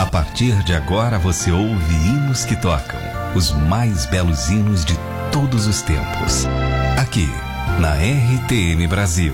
partir de agora você ouve hinos que tocam, os mais belos hinos de todos os tempos. Aqui, na RTM Brasil.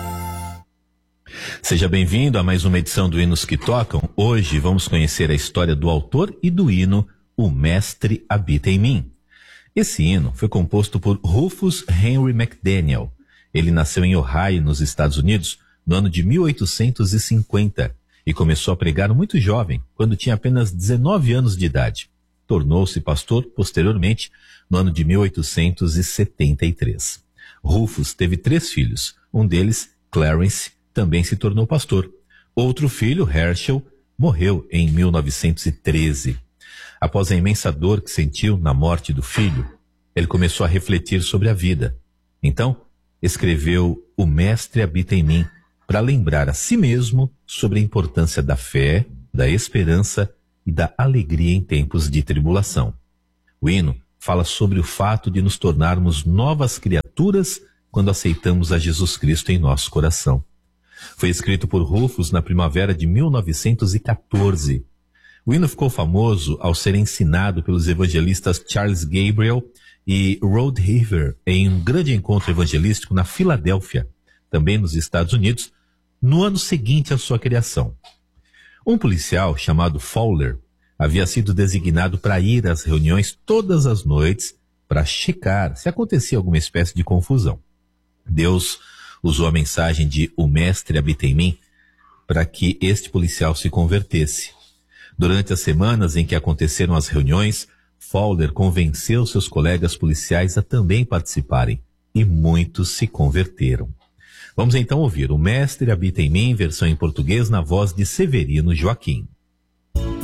Seja bem-vindo a mais uma edição do Hinos que Tocam. Hoje vamos conhecer a história do autor e do hino O Mestre Habita em Mim. Esse hino foi composto por Rufus Henry McDaniel. Ele nasceu em Ohio, nos Estados Unidos, no ano de 1850 e começou a pregar muito jovem, quando tinha apenas 19 anos de idade. Tornou-se pastor posteriormente, no ano de 1873. Rufus teve 3 filhos. Um deles, Clarence, também se tornou pastor. Outro filho, Herschel, morreu em 1913. Após a imensa dor que sentiu na morte do filho, ele começou a refletir sobre a vida. Então, escreveu O Mestre Habita em Mim, para lembrar a si mesmo sobre a importância da fé, da esperança e da alegria em tempos de tribulação. O hino fala sobre o fato de nos tornarmos novas criaturas quando aceitamos a Jesus Cristo em nosso coração. Foi escrito por Rufus na primavera de 1914. O hino ficou famoso ao ser ensinado pelos evangelistas Charles Gabriel e Rod Heaver em um grande encontro evangelístico na Filadélfia, também nos Estados Unidos, no ano seguinte à sua criação. Um policial chamado Fowler havia sido designado para ir às reuniões todas as noites para checar se acontecia alguma espécie de confusão. Deus usou a mensagem de O Mestre Habita em Mim para que este policial se convertesse. Durante as semanas em que aconteceram as reuniões, Fowler convenceu seus colegas policiais a também participarem, e muitos se converteram. Vamos então ouvir O Mestre Habita em Mim, versão em português, na voz de Severino Joaquim.